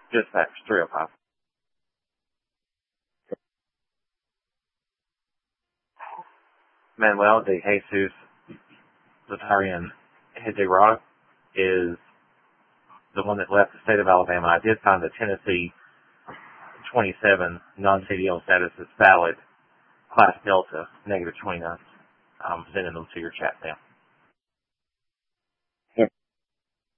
Dispatch 305. Manuel de Jesus Zatarian Hejera is the one that left the state of Alabama. I did find the Tennessee 27 non-CDL status is valid, class Delta, negative 29. I'm sending them to your chat now.